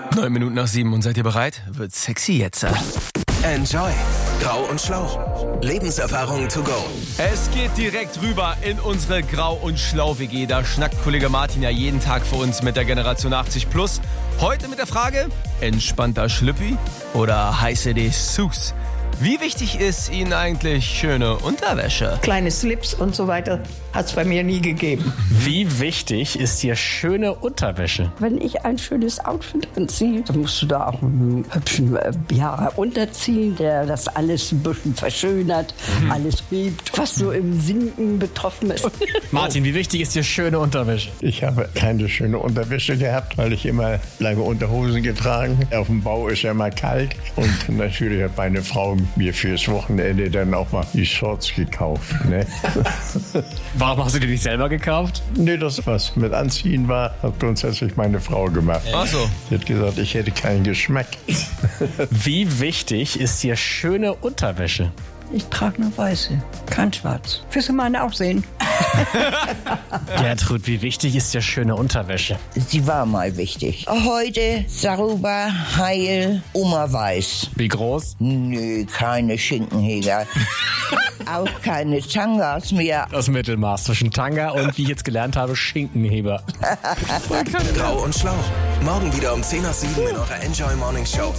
9:09 und seid ihr bereit? Wird sexy jetzt. Enjoy. Grau und Schlau. Lebenserfahrung to go. Es geht direkt rüber in unsere Grau- und Schlau-WG. Da schnackt Kollege Martin ja jeden Tag für uns mit der Generation 80+. Heute mit der Frage, entspannter Schlüppi oder heiße Dessous? Wie wichtig ist Ihnen eigentlich schöne Unterwäsche? Kleine Slips und so weiter hat es bei mir nie gegeben. Wie wichtig ist dir schöne Unterwäsche? Wenn ich ein schönes Outfit anziehe, dann musst du da auch einen hübschen unterziehen, der das alles ein bisschen verschönert, alles hebt, was so im Sinken betroffen ist. Martin, wie wichtig ist dir schöne Unterwäsche? Ich habe keine schöne Unterwäsche gehabt, weil ich immer lange Unterhosen getragen. Auf dem Bau ist ja immer kalt. Und natürlich hat meine Frau mir fürs Wochenende dann auch mal die Shorts gekauft. Ne? Warum hast du die nicht selber gekauft? Nee, das, was mit Anziehen war, hat grundsätzlich meine Frau gemacht. Ach so. Sie hat gesagt, ich hätte keinen Geschmack. Wie wichtig ist dir schöne Unterwäsche? Ich trage nur weiße, kein schwarz. Fürs Gemeine auch sehen. Gertrud, wie wichtig ist dir schöne Unterwäsche? Sie war mal wichtig. Heute sauber, heil, Oma weiß. Wie groß? Nö, keine Schinkenheger. Auch keine Tangas mehr. Das Mittelmaß zwischen Tanga und, wie ich jetzt gelernt habe, Schinkenheber. Grau und Schlau. Morgen wieder um 10 nach 7 in eurer Enjoy Morning Show.